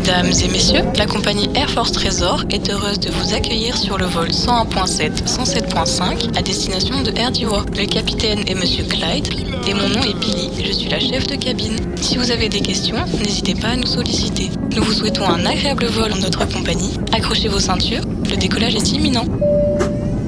Mesdames et messieurs, la compagnie Air Force Trésor est heureuse de vous accueillir sur le vol 101.7, 107.5 à destination de Air Diwa. Le capitaine est Monsieur Clyde et mon nom est Billy, je suis la chef de cabine. Si vous avez des questions, n'hésitez pas à nous solliciter. Nous vous souhaitons un agréable vol en notre compagnie. Accrochez vos ceintures, le décollage est imminent.